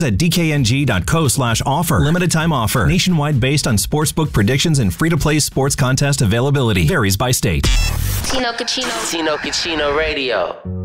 at dkng.co/offer. Limited time offer. Nationwide based on sportsbook predictions and free-to-play sports contest availability. Varies by state. Tino Cucino Radio.